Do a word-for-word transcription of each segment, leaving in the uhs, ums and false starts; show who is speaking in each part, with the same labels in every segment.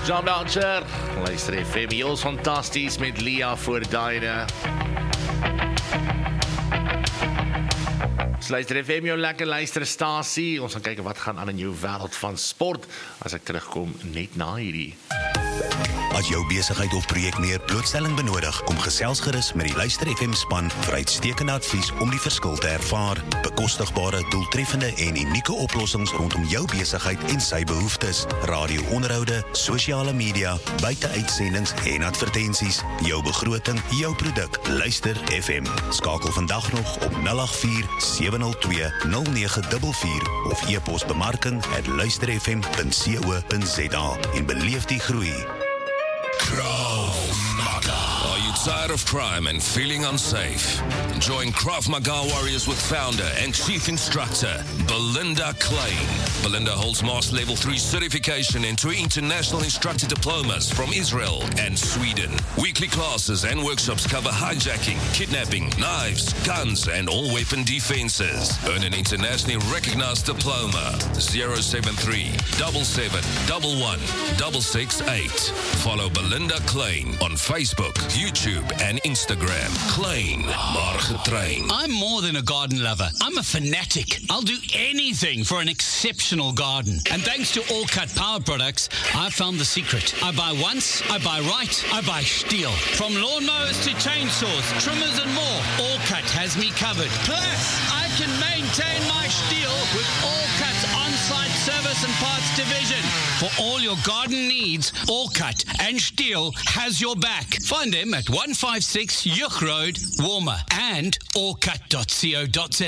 Speaker 1: John Belcher, luister F M, heel fantasties met Lia Voorduine. Luister F M, jou lekker luisterstasie. Ons gaan kyk wat gaan aan in jou wêreld van sport as ek terugkom net na hierdie.
Speaker 2: As jou besigheid of projek meer blootstelling benodig, kom gesels gerus met die Luister F M span vir uitstekende advies om die verskil te ervaar. Bekostigbare, doeltreffende en unieke oplossings rondom jou besigheid en sy behoeftes. Radio-onderhoude, sosiale media, buiteuitsendings en advertensies. Jou begroting, jou produk. Luister F M. Skakel vandag nog op nul agt vier sewe nul twee nul nege vier vier of e-pos bemarking at luisterfm punt co punt za en beleef die groei.
Speaker 3: Krav Maga. Are you tired of crime and feeling unsafe? Join Krav Maga Warriors with founder and chief instructor Belinda Klein. Belinda holds Master Level three certification and two international instructor diplomas from Israel and Sweden. Weekly classes and workshops cover hijacking, kidnapping, knives, guns and all weapon defenses. Earn an internationally recognized diploma. zero seven three seven seven one one six six eight. Follow Belinda Klein on Facebook, YouTube and Instagram. Klein, maar getrain.
Speaker 4: I'm more than a garden lover. I'm a fanatic. I'll do anything for an exceptional garden. And thanks to All Cut Power Products, I found the secret. I buy once, I buy right, I buy steel. From lawnmowers to chainsaws, trimmers and more, All Cut has me covered. Plus, I can maintain my steel with All Cut's on-site service and parts division. For all your garden needs, All Cut and Steel has your back. Find them at one five six Yuch Road, Warmer and all cut dot co dot za.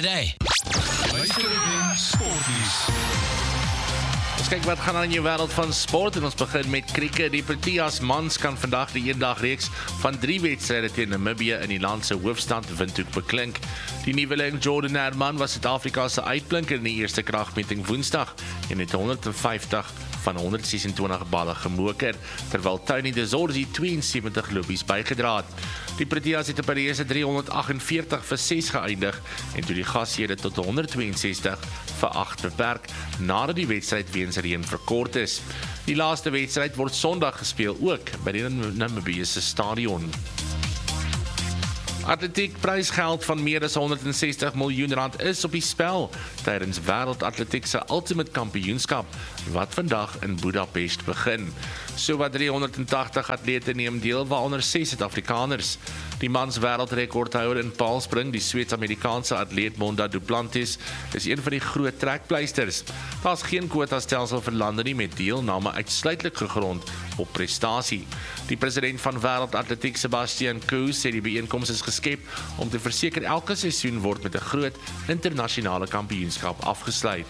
Speaker 1: Ons kyk wat gaan aan in jou wêreld van sport en ons begin met krieket. Die Proteas mans kan vandag die eendagreeks van drie wedstryde teen Namibië in die land se hoofstad Windhoek beklink. Die nuweling Jordan Herman was Suid-Afrika se uitblinker in die eerste kragmeting Woensdag en het honderd vyftig van honderd ses en twintig balle gemoker, terwyl Tony de Zorzi twee en sewentig lopies bygedra het. Die Proteas het op die eerste driehonderd agt en veertig vir ses geëindig en toe die gasheerde tot honderd twee en sestig vir agt beperk, nadat die wedstryd weens reën verkort is. Die laaste wedstryd word Sondag gespeel ook by die Namibiese stadion. Atletiek prysgeld van meer as honderd sestig miljoen rand is op die spel tydens Wêreldatletiek se Ultimate Kampioenskap wat vandag in Budapest begin. Sowat driehonderd tagtig atlete neem deel, waaronder ses Suid-Afrikaners. Die mans wêreldrekordhouer in paalspring, die Sweeds-Amerikaanse atleet Monda Duplantis, is een van die groot trekpleisters. Daar's geen kwotastelsel vir lande nie, met deelname uitsluitlik gegrond op prestasie. Die president van Wêreldatletiek, Sebastian Coe, sê die byeenkoms is geskep om te verseker elke seisoen word met 'n groot internasionale kampioenskap afgesluit.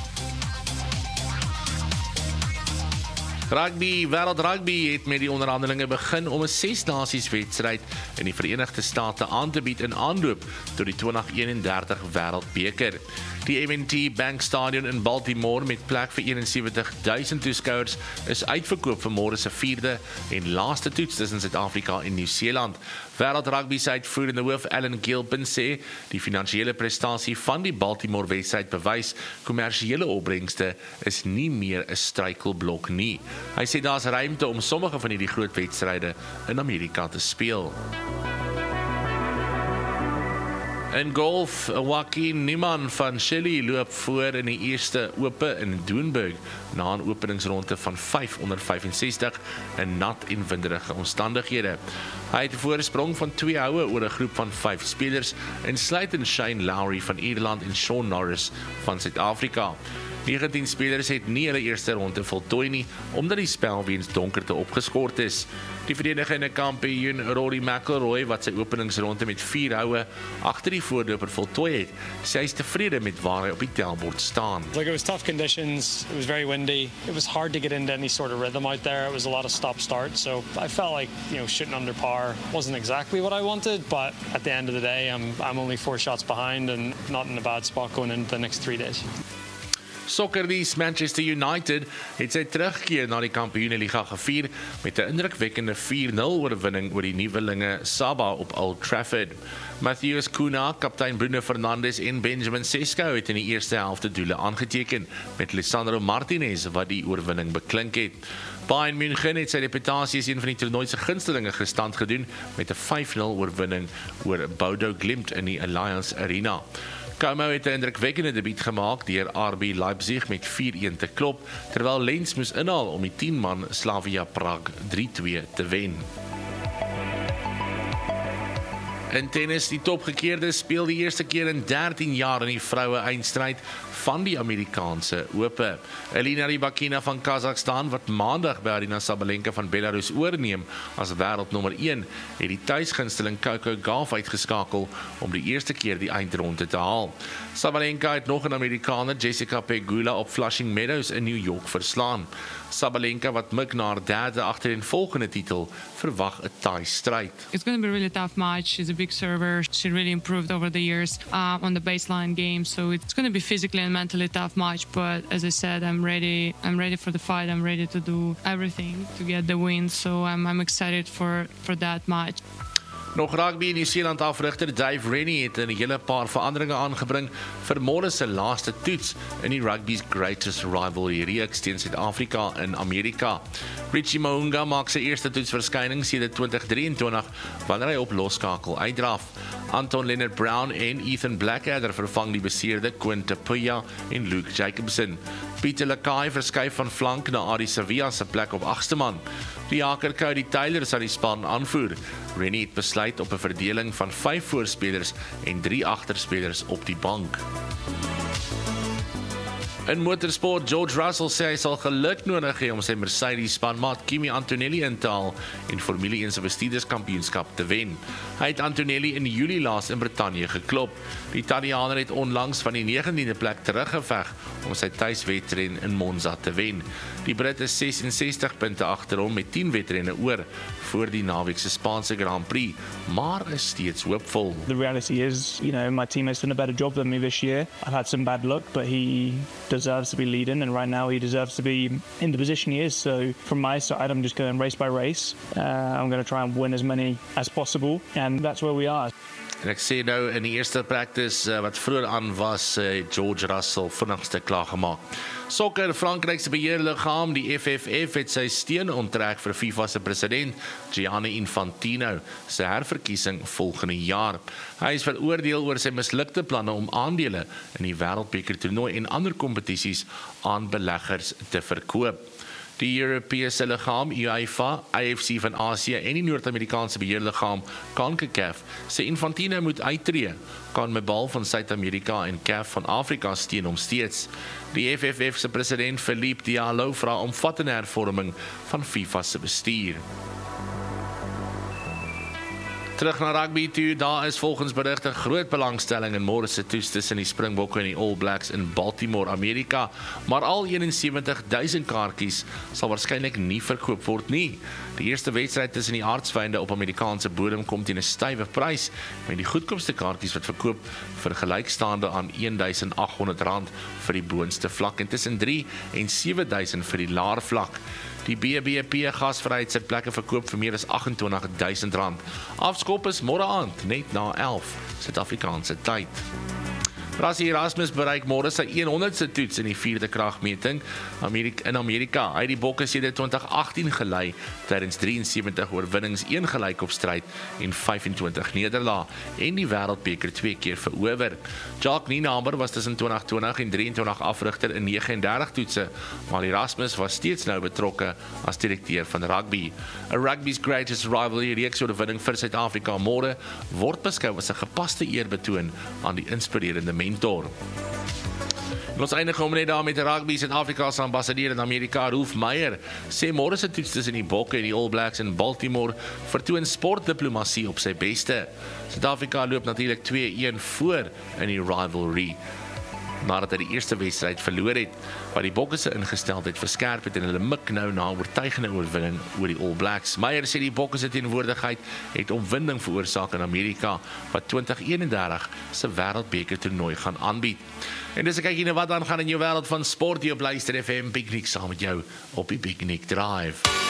Speaker 1: Rugby, Wêreld Rugby het met die onderhandelinge begin om 'n ses nasies wedstryd in die Verenigde State aan te bied in aanloop tot die twintig eenendertig Wêreldbeker. Die M en T Bank Stadion in Baltimore met plek vir eenensewentig duisend toeskouers is uitverkoop vir môre se vierde en laaste toets tussen Suid-Afrika en Nieu-Seeland. Wêreld Rugby se uitvoerende hoof Alan Gilpin sê die finansiële prestasie van die Baltimore wedstryd bewys kommersiële opbrengste is nie meer 'n struikelblok nie. Hy sê daar's ruimte om sommige van hierdie groot wedstryde in Amerika te speel. In golf, Joaquin Niemann van Chile loop voor in die eerste ope in Doenburg na 'n openingsronde van vyf onder vyf en sestig in nat en winderige omstandighede. Hy het 'n voorsprong van twee houe oor 'n groep van vyf spelers, insluitend Shane Lowry van Ierland en Shaun Norris van Suid-Afrika. negentien spelers het nie hulle eerste ronde voltooi nie, omdat die spel weens donkerte opgeskort is. Die verdedigende kampioen Rory McIlroy, wat sy openingsronde met vier houe agter die voorloper voltooi het, sê hy is tevrede met waar hy op die tellbord staan.
Speaker 5: Like, it was tough conditions, it was very windy, it was hard to get into any sort of rhythm out there, it was a lot of stop-start, so I felt like, you know, shooting under par wasn't exactly what I wanted, but at the end of the day, I'm, I'm only four shots behind and not in a bad spot going into the next three days.
Speaker 1: Sokkerdies Manchester United het sy terugkeer na die Kampioenliga gevier met 'n indrukwekkende vier nul oorwinning oor die nuwelinge Saba op Old Trafford. Matheus Cunha, kaptein Bruno Fernandes en Benjamin Sesko het in die eerste helfte doele aangeteken met Lisandro Martinez wat die oorwinning beklink het. Bayern München het sy reputasie as een van die toernooi se gunstelinge gestand gedoen met 'n vyf nul oorwinning oor Bodo Glimt in die Allianz Arena. Como het 'n indrukwekkende debuut gemaak deur R B Leipzig met vier een te klop, terwyl Lens moes inhaal om die tien man Slavia Prague drie twee te wen. In tennis, die topgekeerde speel die eerste keer in dertien jaar in die vroue eindstryd van die Amerikaanse Ope. Elina Rybakina van Kazakhstan, wat maandag by Aryna Sabalenka van Belarus oorneem as wêreldnommer een, het die tuisgunsteling Coco Gauff uitgeskakel om die eerste keer die eindronde te haal. Sabalenka het nog 'n Amerikaner, Jessica Pegula, op Flushing Meadows in New York verslaan. Sabalenka, wat mik na haar derde agtereenvolgende titel, verwag 'n taai stryd.
Speaker 6: It's going to be a really tough match. She's a big server. She really improved over the years uh, on the baseline game. So it's going to be physically and mentally tough match. But as I said, I'm ready. I'm ready for the fight. I'm ready to do everything to get the win. So I'm, I'm excited for, for that match.
Speaker 1: Nog rugby, Nieu-Seeland afrigter Dave Rennie het 'n hele paar veranderinge aangebring vir môre se laaste toets in die rugby's greatest rivalry reeks teen Suid-Afrika in Amerika. Richie Mo'unga maak sy eerste toetsverskyning sedert twintig drieëntwintig wanneer hy op loskakel uitdraf. Anton Leonard Brown en Ethan Blackadder vervang die beseerde Quinta Puya en Luke Jacobson. Pieter Lakai verskuif van flank na Adi Sevilla se plek op agste man. Die jaker Cody Taylor sal die span aanvoer. Rennie het besluit op 'n verdeling van vyf voorspelers en drie agterspelers op die bank. In motorsport, George Russell sê hy sal geluk nodig hê om sy Mercedes spanmaat Kimi Antonelli in te haal en Formule een se bestuurderskampioenskap te wen. Hy het Antonelli in Julie laas in Brittanje geklop. Die Italiaaner het onlangs van die negentiende plek teruggeveg om sy tuiswedren in Monza te wen. Die Brit is ses en sestig punte agter hom met tien wedrenne oor voor die naweek se Spaanse Grand Prix, maar is steeds hoopvol.
Speaker 7: The reality is, you know, my team has done a better job than me this year. I've had some bad luck, but he deserves to be leading, and right now he deserves to be in the position he is. So from my side, I'm just going race by race. Uh, I'm going to try and win as many as possible, and that's where we are.
Speaker 1: En ek sê nou, in die eerste practice uh, wat vroeër aan was, uh, George Russell vinnigste klaargemaak. Sokker, Frankryk se beheerliggaam, die F F F, het sy steun onttrek vir FIFA se president, Gianni Infantino, se herverkiesing volgende jaar. Hy is veroordeel oor sy mislukte planne om aandele in die Wêreldbeker toernooi en ander kompetisies aan beleggers te verkoop. Die Europese liggaam, UEFA, A F C van Asië en die Noord-Amerikaanse beheerliggaam, CONCACAF, sê Infantino moet uittreë, CONMEBOL van Suid-Amerika en C A F van Afrika steun hom steeds. Die F F F se president Philippe Diallo vra omvattende hervorming van FIFA se bestuur. Terug na rugby toe, daar is volgens berigte groot belangstelling in môre se toets tussen die Springbokke en die All Blacks in Baltimore, Amerika, maar al eenensewentig duisend kaartjies sal waarskynlik nie verkoop word nie. Die eerste wedstryd tussen die aardsvyande op Amerikaanse bodem kom teen 'n stywe prys, met die goedkoopste kaartjies wat verkoop vir gelykstaande aan een duisend agt honderd rand vir die boonste vlak en tussen drie en sewe duisend vir die laer vlak. Die B B P gasvryheid sit plekke verkoop vir meer as agt en twintig duisend rand. Afskop is môre aand, net na elf Suid-Afrikaanse tyd. Rassie Erasmus bereik môre sy honderdste toets in die vierde kragmeting in Amerika. Hy het die Bokke sedert twintig agttien gelei tydens drieënsewentig oorwinnings, een gelykopstryd en vyfentwintig nederlae en die Wêreldbeker twee keer verower. Jacques Nienaber was tussen twintig twintig en drieëntwintig afrigter in negentig en dertig toetse, maar Erasmus was steeds nou betrokke as direkteur van rugby. 'n Rugby's greatest rivalry reeks oorwinning vir Suid-Afrika môre word beskou as 'n gepaste eerbetoon aan die inspirerende mentor. En ons eindig om net daar met rugby. Suid-Afrika se ambassadeur in Amerika, Rolf Meyer, sê môre se toets tussen die Bokke en die All Blacks in Baltimore vertoon sportdiplomasie op sy beste. Suid-Afrika loop natuurlik twee een voor in die rivalry. nadat hy die eerste wedstryd verloor het, wat die Bokke se ingesteldheid verskerp het en hulle mik nou na 'n oortuigende oorwinning oor die All Blacks. Meyer sê die Bokke se teenwoordigheid het opwinding veroorsaak in Amerika, wat twintig eenendertig se wêreldbeker toernooi gaan aanbied. En dis 'n kykie na wat dan gaan in jou wêreld van sport, jy op Luister F M, Piknik saam met jou op die Piknik Drive.